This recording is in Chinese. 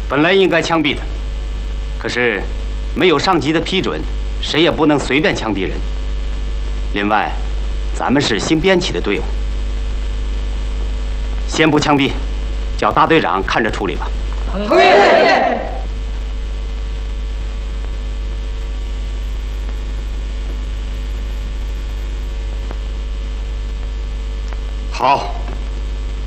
本来应该枪毙的，可是没有上级的批准，谁也不能随便枪毙人。另外，咱们是新编起的队伍，先不枪毙，叫大队长看着处理吧。好。